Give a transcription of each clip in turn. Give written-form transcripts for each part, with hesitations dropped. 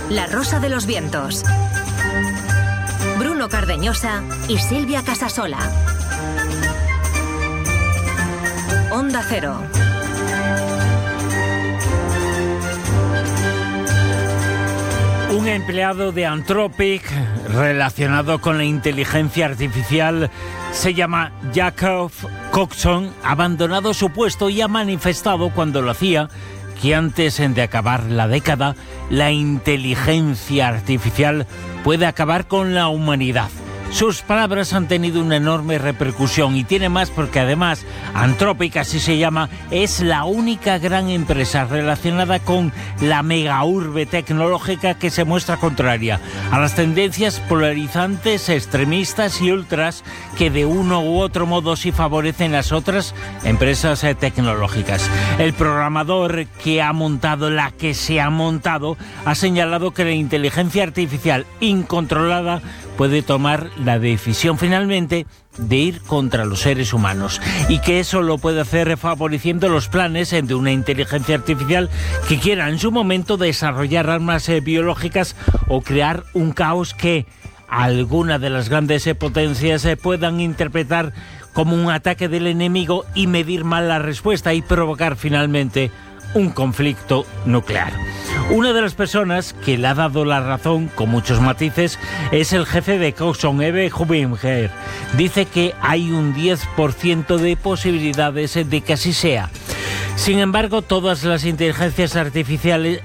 La Rosa de los Vientos. Bruno Cardeñosa y Silvia Casasola. Onda Cero. Un empleado de Anthropic relacionado con la inteligencia artificial se llama Jacob Coxon, ha abandonado su puesto y ha manifestado cuando lo hacía que antes de acabar la década, la inteligencia artificial puede acabar con la humanidad. Sus palabras han tenido una enorme repercusión y tiene más porque además Anthropic, así se llama, es la única gran empresa relacionada con la mega urbe tecnológica que se muestra contraria a las tendencias polarizantes, extremistas y ultras que de uno u otro modo sí favorecen las otras empresas tecnológicas. El programador que ha montado la que se ha montado ha señalado que la inteligencia artificial incontrolada puede tomar la decisión finalmente de ir contra los seres humanos y que eso lo puede hacer favoreciendo los planes de una inteligencia artificial que quiera en su momento desarrollar armas biológicas o crear un caos que alguna de las grandes potencias puedan interpretar como un ataque del enemigo y medir mal la respuesta y provocar finalmente un conflicto nuclear. Una de las personas que le ha dado la razón, con muchos matices, es el jefe de Coxon, Eve Hubinger. Dice que hay un 10% de posibilidades de que así sea. Sin embargo, todas las inteligencias artificiales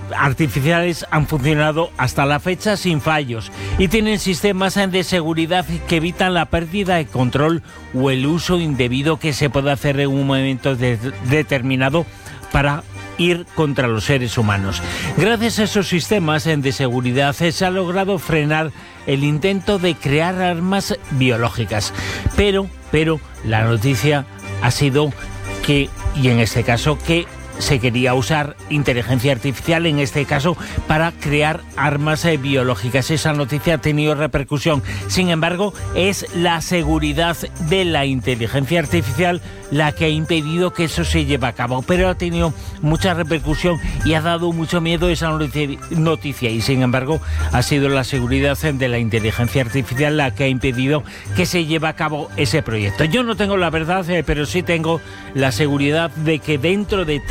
han funcionado hasta la fecha sin fallos y tienen sistemas de seguridad que evitan la pérdida de control o el uso indebido que se puede hacer en un momento determinado para ir contra los seres humanos. Gracias a esos sistemas de seguridad se ha logrado frenar el intento de crear armas biológicas. Pero la noticia ha sido que, y en este caso, que se quería usar inteligencia artificial, en este caso, para crear armas biológicas. Esa noticia ha tenido repercusión. Sin embargo, es la seguridad de la inteligencia artificial la que ha impedido que eso se lleve a cabo. Pero ha tenido mucha repercusión y ha dado mucho miedo esa noticia. Y sin embargo, ha sido la seguridad de la inteligencia artificial la que ha impedido que se lleve a cabo ese proyecto. Yo no tengo la verdad, pero sí tengo la seguridad de que dentro de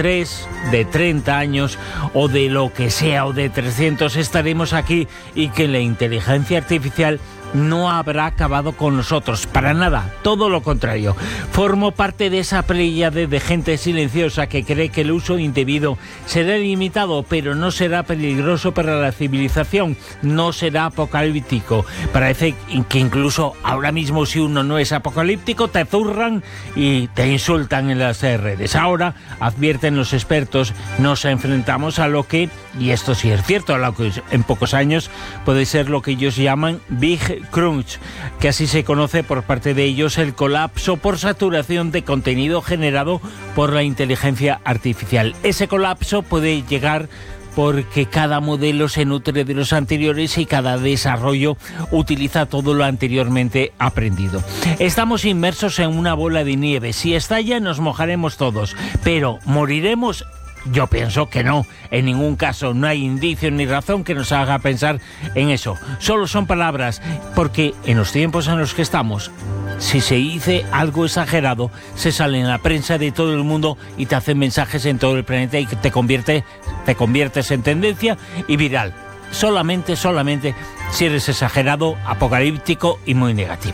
30 años o de lo que sea o de 300 estaremos aquí y que la inteligencia artificial no habrá acabado con nosotros, para nada, todo lo contrario. Formo parte de esa pléyade de gente silenciosa que cree que el uso indebido será limitado, pero no será peligroso para la civilización, no será apocalíptico. Parece que incluso ahora mismo, si uno no es apocalíptico, te zurran y te insultan en las redes. Ahora, advierten los expertos, nos enfrentamos a lo que, y esto sí es cierto, a lo que en pocos años puede ser lo que ellos llaman Big Crunch, que así se conoce por parte de ellos el colapso por saturación de contenido generado por la inteligencia artificial. Ese colapso puede llegar porque cada modelo se nutre de los anteriores y cada desarrollo utiliza todo lo anteriormente aprendido. Estamos inmersos en una bola de nieve. Si estalla, nos mojaremos todos, pero ¿moriremos? Yo pienso que no, en ningún caso. No hay indicio ni razón que nos haga pensar en eso. Solo son palabras, porque en los tiempos en los que estamos, si se dice algo exagerado, se sale en la prensa de todo el mundo y te hacen mensajes en todo el planeta y te conviertes en tendencia y viral. Solamente si eres exagerado, apocalíptico y muy negativo.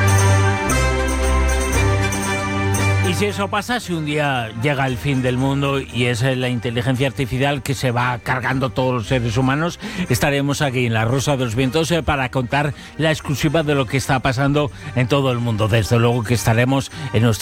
Y si eso pasa, si un día llega el fin del mundo y es la inteligencia artificial que se va cargando todos los seres humanos, estaremos aquí en La Rosa de los Vientos para contar la exclusiva de lo que está pasando en todo el mundo. Desde luego que estaremos en nuestro